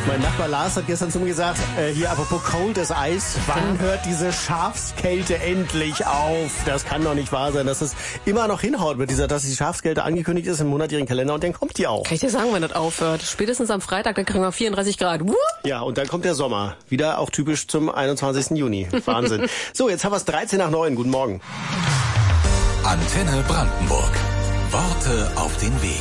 Mein Nachbar Lars hat gestern zu mir gesagt, hier apropos Cold as Ice, wann hört diese Schafskälte endlich auf? Das kann doch nicht wahr sein, dass es immer noch hinhaut mit dieser, dass die Schafskälte angekündigt ist im monatlichen Kalender und dann kommt die auch. Kann ich dir sagen, wenn das aufhört? Spätestens am Freitag, dann kriegen wir 34 Grad. Ja, und dann kommt der Sommer. Wieder auch typisch zum 21. Juni. Wahnsinn. So, jetzt haben wir es 13 nach 9. Guten Morgen. Antenne Brandenburg. Worte auf den Weg.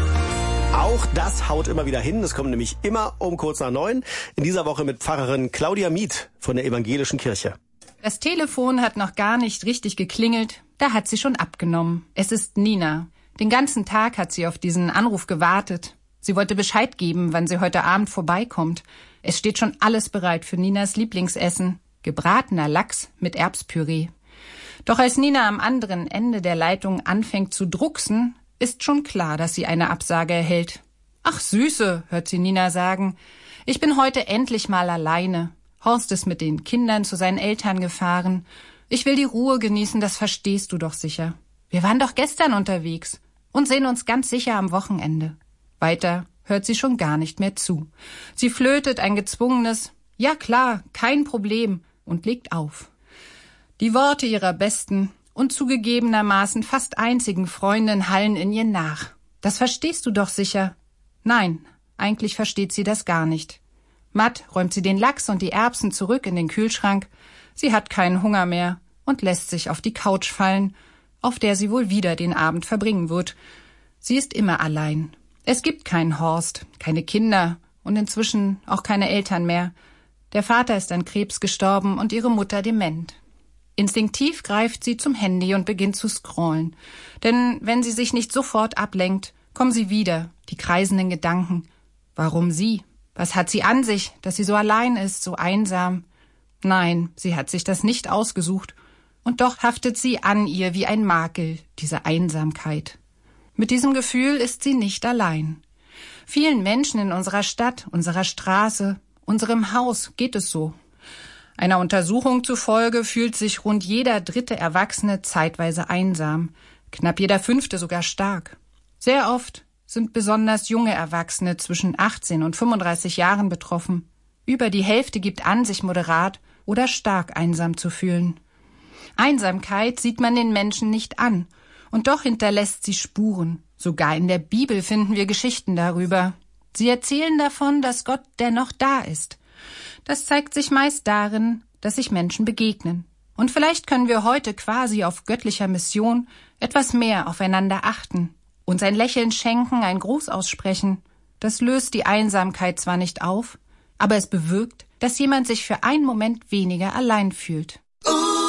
Auch das haut immer wieder hin. Es kommt nämlich immer um kurz nach 9. In dieser Woche mit Pfarrerin Claudia Mieth von der Evangelischen Kirche. Das Telefon hat noch gar nicht richtig geklingelt. Da hat sie schon abgenommen. Es ist Nina. Den ganzen Tag hat sie auf diesen Anruf gewartet. Sie wollte Bescheid geben, wann sie heute Abend vorbeikommt. Es steht schon alles bereit für Ninas Lieblingsessen. Gebratener Lachs mit Erbspüree. Doch als Nina am anderen Ende der Leitung anfängt zu drucksen, ist schon klar, dass sie eine Absage erhält. »Ach Süße«, hört sie Nina sagen, »ich bin heute endlich mal alleine. Horst ist mit den Kindern zu seinen Eltern gefahren. Ich will die Ruhe genießen, das verstehst du doch sicher. Wir waren doch gestern unterwegs und sehen uns ganz sicher am Wochenende.« Weiter hört sie schon gar nicht mehr zu. Sie flötet ein gezwungenes »Ja klar, kein Problem« und legt auf. Die Worte ihrer besten und zugegebenermaßen fast einzigen Freundin hallen in ihr nach. »Das verstehst du doch sicher.« Nein, eigentlich versteht sie das gar nicht. Matt räumt sie den Lachs und die Erbsen zurück in den Kühlschrank. Sie hat keinen Hunger mehr und lässt sich auf die Couch fallen, auf der sie wohl wieder den Abend verbringen wird. Sie ist immer allein. Es gibt keinen Horst, keine Kinder und inzwischen auch keine Eltern mehr. Der Vater ist an Krebs gestorben und ihre Mutter dement. Instinktiv greift sie zum Handy und beginnt zu scrollen. Denn wenn sie sich nicht sofort ablenkt, kommen sie wieder, die kreisenden Gedanken. Warum sie? Was hat sie an sich, dass sie so allein ist, so einsam? Nein, sie hat sich das nicht ausgesucht. Und doch haftet sie an ihr wie ein Makel, diese Einsamkeit. Mit diesem Gefühl ist sie nicht allein. Vielen Menschen in unserer Stadt, unserer Straße, unserem Haus geht es so. Einer Untersuchung zufolge fühlt sich rund jeder 3. Erwachsene zeitweise einsam, knapp jeder 5. sogar stark. Sehr oft sind besonders junge Erwachsene zwischen 18 und 35 Jahren betroffen. Über die Hälfte gibt an, sich moderat oder stark einsam zu fühlen. Einsamkeit sieht man den Menschen nicht an, und doch hinterlässt sie Spuren. Sogar in der Bibel finden wir Geschichten darüber. Sie erzählen davon, dass Gott dennoch da ist. Das zeigt sich meist darin, dass sich Menschen begegnen. Und vielleicht können wir heute quasi auf göttlicher Mission etwas mehr aufeinander achten, uns ein Lächeln schenken, ein Gruß aussprechen. Das löst die Einsamkeit zwar nicht auf, aber es bewirkt, dass jemand sich für einen Moment weniger allein fühlt.